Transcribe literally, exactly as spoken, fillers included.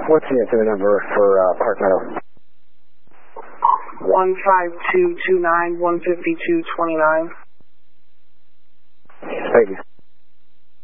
What's the incident number for uh, Park Meadow? One five two two nine one fifty two twenty nine. Thank you.